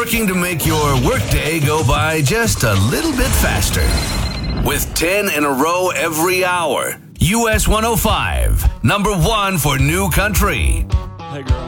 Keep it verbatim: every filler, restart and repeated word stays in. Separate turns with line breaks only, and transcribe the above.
working to make your workday go by just a little bit faster. With ten in a row every hour. U S one oh five, number one for New Country.
Hey, girl.